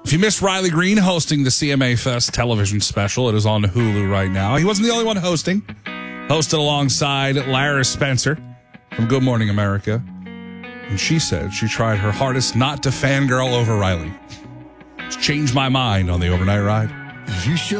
If you missed Riley Green hosting the CMA Fest television special, it is on Hulu right now. He wasn't the only one hosting. Hosted alongside Lara Spencer from Good Morning America. And she said she tried her hardest not to fangirl over Riley. It's changed my mind on the overnight ride. You should.